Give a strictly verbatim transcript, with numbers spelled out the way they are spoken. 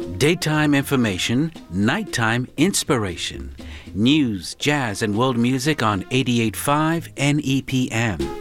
Daytime information, nighttime inspiration. News, jazz, and world music on eighty-eight point five N E P M.